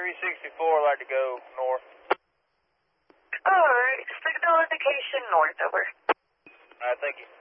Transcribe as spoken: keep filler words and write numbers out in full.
three sixty-four, I'd like to go north. Alright, signal indication north, over. Alright, thank you.